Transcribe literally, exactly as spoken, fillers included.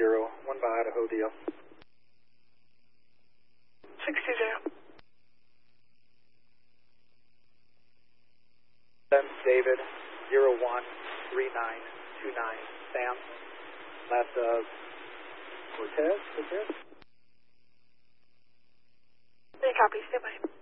zero, one by Idaho D L. sixty zero. Then David, zero one three nine two nine, Sam, left of Cortez, Cortez. They copy, stand by.